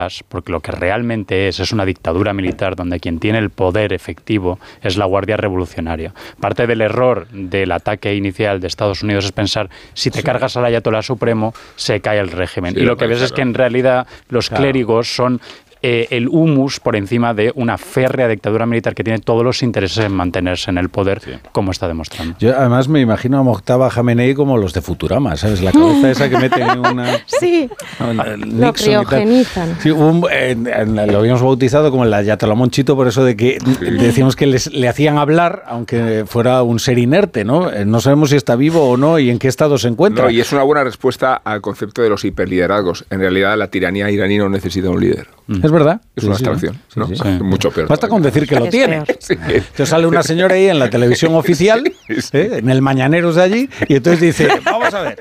porque lo que realmente es una dictadura militar donde quien tiene el poder efectivo es la Guardia Revolucionaria. Parte del error del ataque inicial de Estados Unidos es pensar, si te cargas al ayatolá supremo, se cae el régimen. Y lo que ves es que en realidad los clérigos son el humus por encima de una férrea dictadura militar que tiene todos los intereses en mantenerse en el poder, como está demostrando. Yo además me imagino a Mojtaba Jamenei como los de Futurama, ¿sabes? La cabeza esa que meten en una... Sí, lo criogenizan. Sí, lo habíamos bautizado como el ayatolá Monchito por eso de que decíamos que le hacían hablar, aunque fuera un ser inerte, ¿no? No sabemos si está vivo o no y en qué estado se encuentra. No, y es una buena respuesta al concepto de los hiperliderazgos. En realidad, la tiranía iraní no necesita un líder. Es verdad. Es una abstracción, ¿no? Sí. Mucho peor. Basta con decir que lo tiene. Sí. Entonces sale una señora ahí en la televisión oficial, en el Mañaneros de allí, y entonces dice, vamos a ver.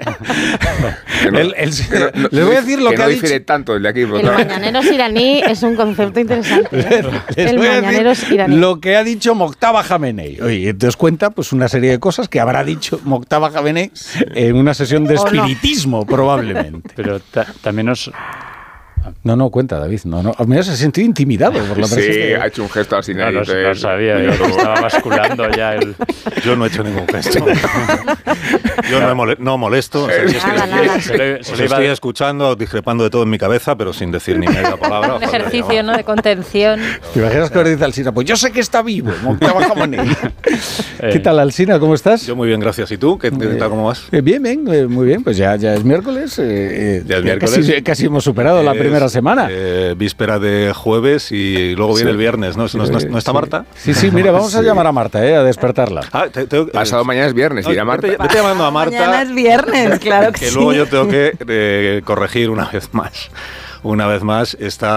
Les voy a decir lo que ha dicho. Difiere tanto el de aquí. El Mañaneros iraní es un concepto interesante. El Mañaneros iraní. Lo que ha dicho Mojtaba Jamenei. Oye, entonces cuenta pues una serie de cosas que habrá dicho Mojtaba Jamenei en una sesión de espiritismo, probablemente. Pero también nos... No, cuenta, David. No. Mira, se ha sentido intimidado por la presencia. Sí, ha hecho un gesto al final. No sabía, yo estaba basculando ya el... Yo no he hecho ningún gesto. Yo no molesto. Estoy escuchando, discrepando de todo en mi cabeza, pero sin decir ni media palabra. Un ejercicio, ¿no?, de contención. ¿Te imaginas que ahora dice Alsina? Pues yo sé que está vivo. ¿Qué tal, Alsina? ¿Cómo estás? Yo muy bien, gracias. ¿Y tú? ¿Qué tal, cómo vas? Bien, muy bien. Pues ya es miércoles. Ya es miércoles. Casi hemos superado la primera semana. Víspera de jueves y luego viene el viernes, ¿no? ¿No está Marta? Sí, mira, vamos a llamar a Marta, a despertarla. Pasado mañana es viernes, dirá Marta. Vete llamando a Marta. Mañana es viernes, claro que sí. Que luego yo tengo que corregir una vez más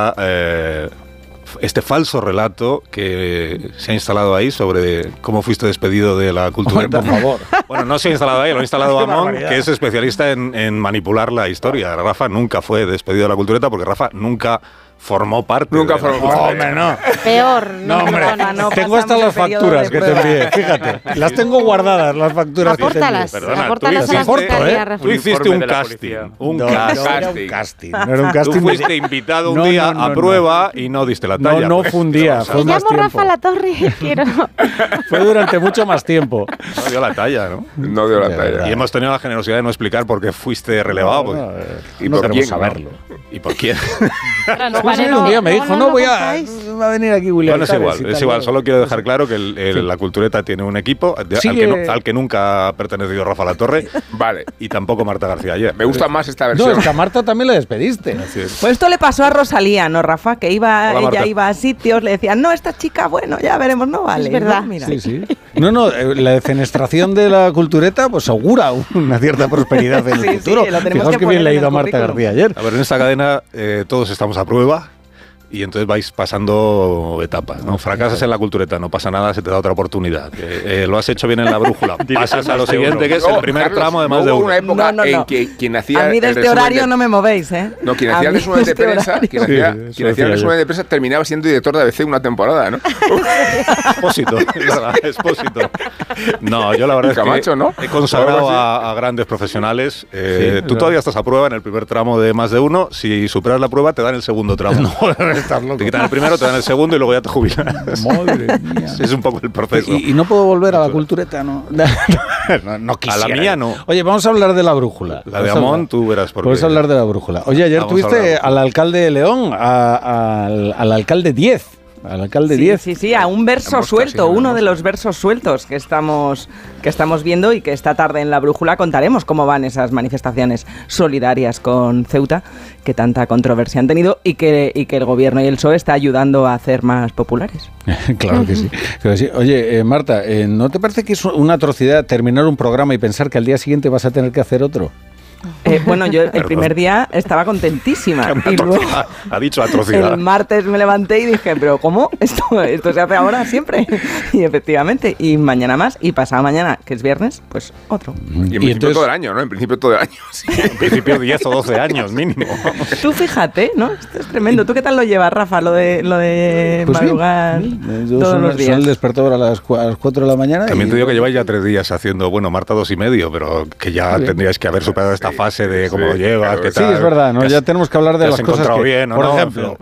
este falso relato que se ha instalado ahí sobre cómo fuiste despedido de la Cultureta. Por favor. Bueno, no se ha instalado ahí, lo ha instalado Amón, que es especialista en manipular la historia. Rafa nunca fue despedido de la Cultureta porque Rafa nunca formó parte. Nunca formó parte. Hombre, no. Peor. No, hombre. Tengo hasta las facturas que te envié. Fíjate. Las tengo guardadas, las facturas que te envié. Apórtalas a la secretaría, Rafa. Tú hiciste un casting. No era un casting. No era un casting. Tú fuiste invitado un día a prueba y no diste la talla. No fue un día, fue más tiempo. Me llamo Rafa Latorre, quiero... Fue durante mucho más tiempo. No dio la talla, ¿no? No dio la talla. Y hemos tenido la generosidad de no explicar por qué fuiste relevado. Y no queremos saberlo. ¿Y por quién? Un día me dijo, va a venir aquí William. Bueno, es igual. Solo quiero dejar claro que la Cultureta tiene un equipo al que nunca ha pertenecido Rafa Latorre. Vale. Y tampoco Marta García ayer. Me gusta más esta versión. No, es que a Marta también la despediste. Pues esto le pasó a Rosalía, ¿no, Rafa? Que ella iba a sitios, le decían, no, esta chica, bueno, ya veremos, no vale. Es verdad. ¿No? Mira. Sí. No, la defenestración de la Cultureta pues augura una cierta prosperidad en el futuro. Fijaos que bien leído a Marta García ayer. A ver, en esta cadena todos estamos a prueba. Y entonces vais pasando etapas, ¿no? Fracasas en la Cultureta, no pasa nada, se te da otra oportunidad. Lo has hecho bien en la brújula. Pasas a lo siguiente, que es el primer tramo de más de uno. Hubo una época en que quien hacía... A mí de este horario no me movéis, ¿eh? No, quien hacía el resumen de prensa, quien hacía el resumen de prensa terminaba siendo director de ABC una temporada, ¿no? Expósito, es verdad, Expósito. No, yo la verdad es que he consagrado a grandes profesionales. Tú todavía estás a prueba en el primer tramo de más de uno. Si superas la prueba, te dan el segundo tramo. Te quitan el primero, te dan el segundo y luego ya te jubilas. Madre mía. Es un poco el proceso. Y no puedo volver a la Cultureta, ¿no? No quisiera. A la mía no. Oye, vamos a hablar de la brújula. La de Amón, tú verás por qué. Vamos a hablar de la brújula. Oye, ayer tuviste al alcalde de León, al alcalde 10. Al alcalde 10. Sí, a un verso suelto, uno de los versos sueltos que estamos viendo y que esta tarde en La Brújula contaremos cómo van esas manifestaciones solidarias con Ceuta, que tanta controversia han tenido y que el gobierno y el PSOE está ayudando a hacer más populares. Claro que sí. Oye, Marta, ¿no te parece que es una atrocidad terminar un programa y pensar que al día siguiente vas a tener que hacer otro? Bueno, yo el primer día estaba contentísima y luego ha dicho atrocidad. El martes me levanté y dije, pero ¿cómo? Esto se hace ahora siempre. Y efectivamente, y mañana más, y pasado mañana, que es viernes, pues otro. Y en principio entonces, todo el año, ¿no? En principio todo el año. Sí. En principio 10 o 12 años mínimo. Tú fíjate, ¿no? Esto es tremendo. ¿Tú qué tal lo llevas, Rafa, lo de pues madrugar todos los días? El despertador a las 4 de la mañana. También te digo que lleváis ya 3 días haciendo, Marta 2 y medio, pero que ya tendríais que haber superado esta fase de cómo lo llevas, qué tal. Sí, es verdad, ¿no? Ya tenemos que hablar de las cosas que, bien, por ejemplo,